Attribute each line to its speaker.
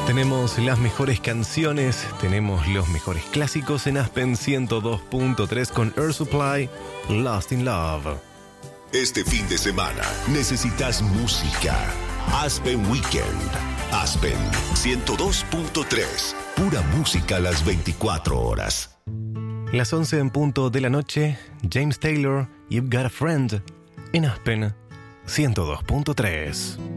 Speaker 1: Tenemos las mejores canciones, tenemos los mejores clásicos en Aspen 102.3 con Air Supply, Lost in Love.
Speaker 2: Este fin de semana necesitas música. Aspen Weekend. Aspen 102.3. Pura música a las 24 horas.
Speaker 1: Las 11 en punto de la noche, James Taylor, You've Got a Friend, en Aspen 102.3.